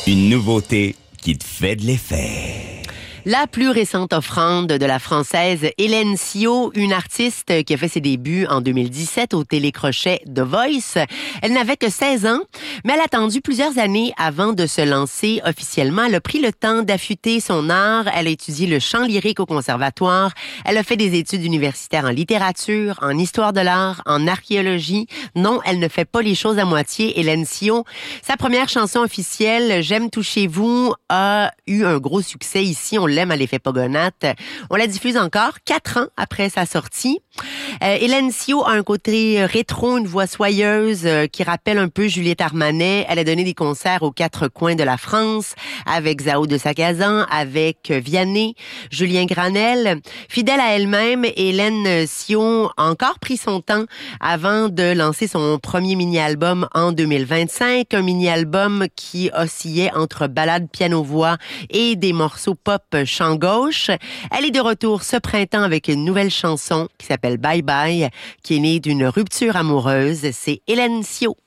Une nouveauté qui te fait de l'effet. La plus récente offrande de la Française Hélène Sio, une artiste qui a fait ses débuts en 2017 au télécrochet The Voice. Elle n'avait que 16 ans, mais elle a attendu plusieurs années avant de se lancer officiellement. Elle a pris le temps d'affûter son art. Elle a étudié le chant lyrique au conservatoire. Elle a fait des études universitaires en littérature, en histoire de l'art, en archéologie. Non, elle ne fait pas les choses à moitié. Hélène Sio, sa première chanson officielle, J'aime toucher vous, a eu un gros succès ici. On l'aime à l'effet Pogonate. On la diffuse encore 4 ans après sa sortie. Hélène Sio a un côté rétro, une voix soyeuse qui rappelle un peu Juliette Armanet. Elle a donné des concerts aux 4 coins de la France avec Zao de Sagazan, avec Vianney, Julien Granel. Fidèle à elle-même, Hélène Sio a encore pris son temps avant de lancer son premier mini-album en 2025. Un mini-album qui oscillait entre ballades piano-voix et des morceaux pop chant gauche. Elle est de retour ce printemps avec une nouvelle chanson qui s'appelle Bye Bye, qui est née d'une rupture amoureuse. C'est Hélène Sio.